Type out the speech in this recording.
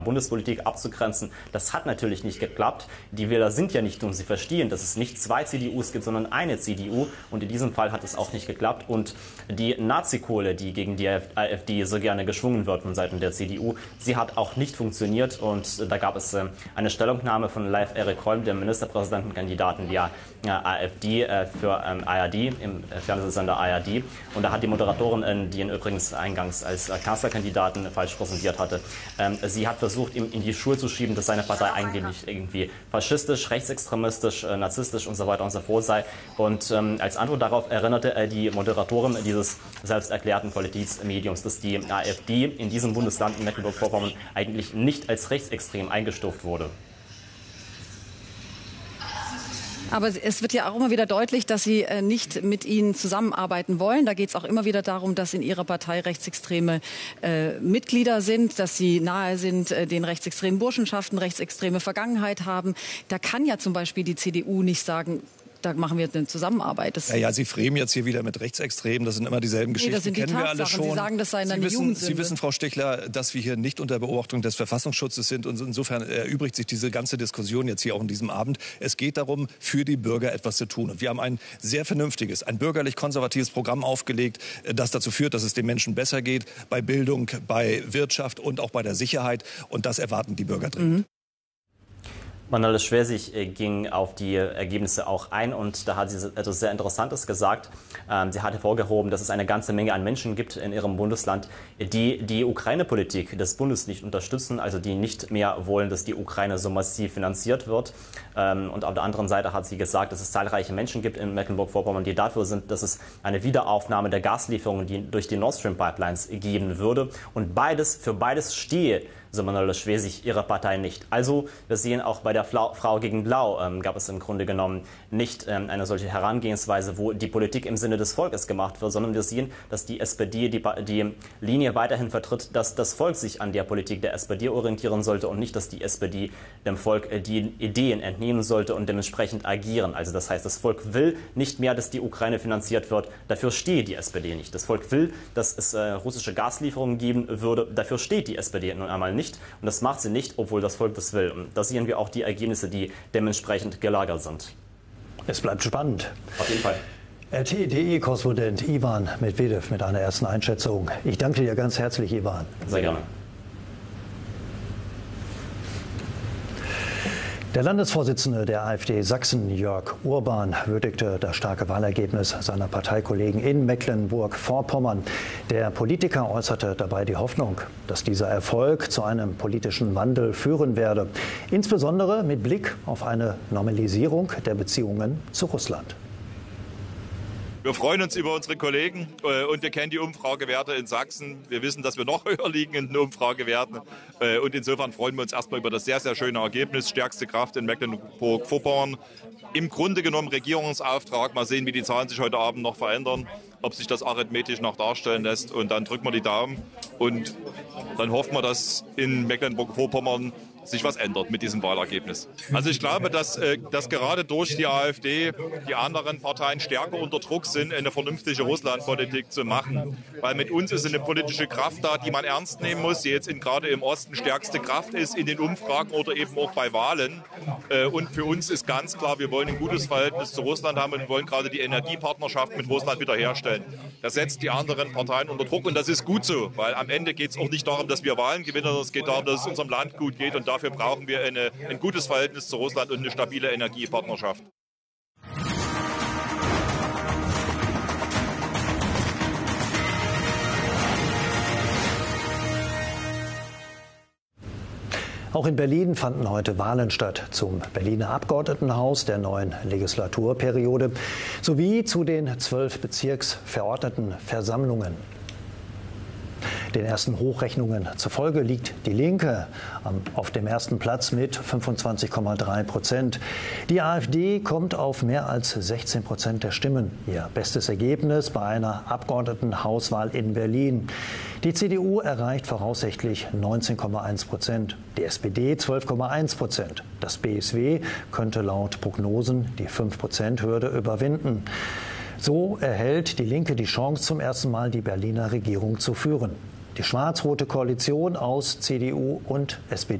Bundespolitik abzugrenzen. Das hat natürlich nicht geklappt. Die Wähler sind ja nicht dumm. Sie verstehen, dass es nicht zwei CDUs gibt, sondern eine CDU. Und in diesem Fall hat es auch nicht geklappt. Und die Nazikohle, die gegen die AfD so gerne geschwungen wird von Seiten der CDU, sie hat auch nicht funktioniert. Und da gab es eine Stellungnahme von Leif Erik Holm, dem Ministerpräsidentenkandidaten der AfD für ARD, im Fernsehsender ARD. Und da hat die Moderatorin, die ihn übrigens eingangs als Kanzlerkandidaten falsch präsentiert hatte, sie hat versucht, ihm in die Schuhe zu schieben, dass seine Partei eigentlich irgendwie faschistisch, rechtsextremistisch, narzisstisch und so weiter und so fort sei. Und als Antwort darauf erinnerte die Moderatorin dieses selbst erklärten Politikmediums, dass die AfD in diesem Bundesland in Mecklenburg-Vorpommern eigentlich nicht als rechtsextrem eingestuft wurde. Aber es wird ja auch immer wieder deutlich, dass Sie nicht mit Ihnen zusammenarbeiten wollen. Da geht es auch immer wieder darum, dass in Ihrer Partei rechtsextreme Mitglieder sind, dass Sie nahe sind den rechtsextremen Burschenschaften, rechtsextreme Vergangenheit haben. Da kann ja zum Beispiel die CDU nicht sagen, da machen wir eine Zusammenarbeit. Ja, Sie fremen jetzt hier wieder mit Rechtsextremen. Das sind immer dieselben Geschichten. Das sind die kennen wir alle schon. Sie sagen, das sei eine Jugendsünde. Sie wissen, Frau Stichler, dass wir hier nicht unter Beobachtung des Verfassungsschutzes sind. Und insofern erübrigt sich diese ganze Diskussion jetzt hier auch in diesem Abend. Es geht darum, für die Bürger etwas zu tun. Und wir haben ein sehr vernünftiges, ein bürgerlich-konservatives Programm aufgelegt, das dazu führt, dass es den Menschen besser geht, bei Bildung, bei Wirtschaft und auch bei der Sicherheit. Und das erwarten die Bürger dringend. Manuela Schwesig ging auf die Ergebnisse auch ein und da hat sie etwas sehr Interessantes gesagt. Sie hat hervorgehoben, dass es eine ganze Menge an Menschen gibt in ihrem Bundesland, die die Ukraine-Politik des Bundes nicht unterstützen, also die nicht mehr wollen, dass die Ukraine so massiv finanziert wird. Und auf der anderen Seite hat sie gesagt, dass es zahlreiche Menschen gibt in Mecklenburg-Vorpommern, die dafür sind, dass es eine Wiederaufnahme der Gaslieferungen durch die Nord Stream Pipelines geben würde. Und für beides stehe so Manuela Schwesig ihre Partei nicht. Also wir sehen auch bei der Frau gegen Blau gab es im Grunde genommen nicht eine solche Herangehensweise, wo die Politik im Sinne des Volkes gemacht wird, sondern wir sehen, dass die SPD die Linie weiterhin vertritt, dass das Volk sich an der Politik der SPD orientieren sollte und nicht, dass die SPD dem Volk die Ideen entnehmen sollte und dementsprechend agieren. Also das heißt, das Volk will nicht mehr, dass die Ukraine finanziert wird. Dafür steht die SPD nicht. Das Volk will, dass es russische Gaslieferungen geben würde. Dafür steht die SPD nun einmal nicht. Und das macht sie nicht, obwohl das Volk das will. Und da sehen wir auch die Ergebnisse, die dementsprechend gelagert sind. Es bleibt spannend. Auf jeden Fall. RT.de-Korrespondent Ivan Medvedev mit einer ersten Einschätzung. Ich danke dir ganz herzlich, Ivan. Sehr gerne. Der Landesvorsitzende der AfD Sachsen, Jörg Urban, würdigte das starke Wahlergebnis seiner Parteikollegen in Mecklenburg-Vorpommern. Der Politiker äußerte dabei die Hoffnung, dass dieser Erfolg zu einem politischen Wandel führen werde, insbesondere mit Blick auf eine Normalisierung der Beziehungen zu Russland. Wir freuen uns über unsere Kollegen und wir kennen die Umfragewerte in Sachsen. Wir wissen, dass wir noch höher liegen in den Umfragewerten. Und insofern freuen wir uns erstmal über das sehr, sehr schöne Ergebnis. Stärkste Kraft in Mecklenburg-Vorpommern. Im Grunde genommen Regierungsauftrag. Mal sehen, wie die Zahlen sich heute Abend noch verändern, ob sich das arithmetisch noch darstellen lässt. Und dann drücken wir die Daumen und dann hoffen wir, dass in Mecklenburg-Vorpommern sich was ändert mit diesem Wahlergebnis. Also ich glaube, dass gerade durch die AfD die anderen Parteien stärker unter Druck sind, eine vernünftige Russlandpolitik zu machen. Weil mit uns ist eine politische Kraft da, die man ernst nehmen muss, die jetzt gerade im Osten stärkste Kraft ist in den Umfragen oder eben auch bei Wahlen. Und für uns ist ganz klar, wir wollen ein gutes Verhältnis zu Russland haben und wollen gerade die Energiepartnerschaft mit Russland wiederherstellen. Das setzt die anderen Parteien unter Druck und das ist gut so, weil am Ende geht es auch nicht darum, dass wir Wahlen gewinnen, sondern es geht darum, dass es unserem Land gut geht und dafür brauchen wir ein gutes Verhältnis zu Russland und eine stabile Energiepartnerschaft. Auch in Berlin fanden heute Wahlen statt zum Berliner Abgeordnetenhaus der neuen Legislaturperiode sowie zu den 12 Bezirksverordnetenversammlungen. Den ersten Hochrechnungen zufolge liegt die Linke auf dem ersten Platz mit 25,3%. Die AfD kommt auf mehr als 16% der Stimmen. Ihr bestes Ergebnis bei einer Abgeordnetenhauswahl in Berlin. Die CDU erreicht voraussichtlich 19,1%, die SPD 12,1%. Das BSW könnte laut Prognosen die 5%-Hürde überwinden. So erhält die Linke die Chance, zum ersten Mal die Berliner Regierung zu führen. Die schwarz-rote Koalition aus CDU und SPD